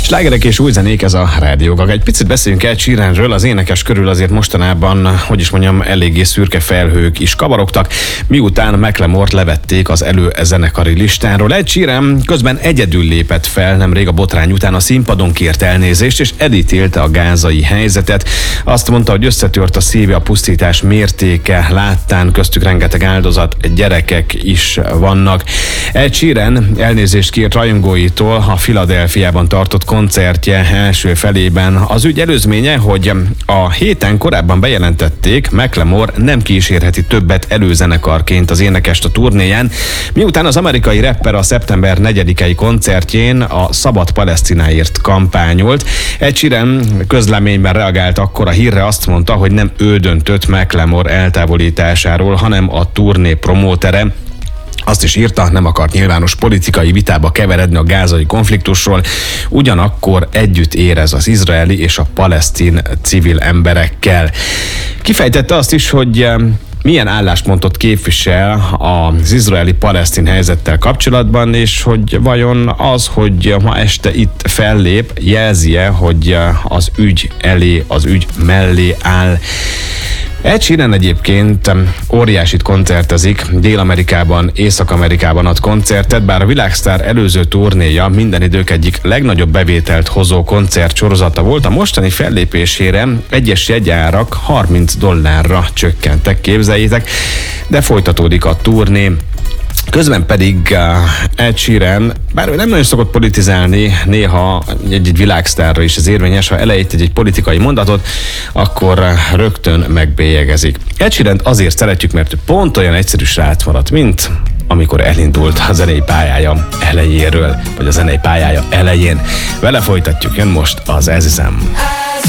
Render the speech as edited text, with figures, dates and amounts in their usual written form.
Slágerek és új zenék, ez a Rádió Gaga. Egy picit beszéljünk Ed Sheeranről, az énekes körül azért mostanában, eléggé szürke felhők is kavarogtak, miután Macklemore-t levették az zenekari listáról. Ed Sheeran közben egyedül lépett fel nemrég a botrány után a színpadon, kért elnézést és elítélte a gázai helyzetet. Azt mondta, hogy összetört a szíve a pusztítás mértéke láttán, köztük rengeteg áldozat, gyerekek is vannak. Ed Sheeran elnézést kért rajongóitól a Philadelphiában tartott koncertje első felében. Az ügy előzménye, hogy a héten korábban bejelentették, Macklemore nem kísérheti többet előzenekarként az énekest a turnéján, miután az amerikai rapper a szeptember 4-i koncertjén a Szabad Palesztináért kampányolt. Ed Sheeran közleményben reagált akkor a hírre, azt mondta, hogy nem ő döntött Macklemore eltávolításáról, hanem a turné promótere. Azt is írta, nem akart nyilvános politikai vitába keveredni a gázai konfliktusról, ugyanakkor együtt érez az izraeli és a palesztin civil emberekkel. Kifejtette azt is, hogy milyen álláspontot képvisel az izraeli-palesztin helyzettel kapcsolatban, és hogy vajon az, hogy ma este itt fellép, jelzi-e, hogy az ügy elé, az ügy mellé áll. Ed Sheeran egyébként óriásit koncertezik, Dél-Amerikában, Észak-Amerikában ad koncertet, bár a világsztár előző turnéja minden idők egyik legnagyobb bevételt hozó koncertsorozata volt. A mostani fellépésére egyes jegyárak $30 csökkentek, képzeljétek, de folytatódik a turné. Közben pedig Ed Sheeran, bár ő nem nagyon szokott politizálni, néha egy világsztárra is ez érvényes, ha elejét egy politikai mondatot, akkor rögtön megbélyegezik. Ed Sheerant azért szeretjük, mert ő pont olyan egyszerű srác maradt, mint amikor elindult a zenei pályája elejéről, vagy a zenei pályája elején. Vele folytatjuk, jön most az Ez hiszem.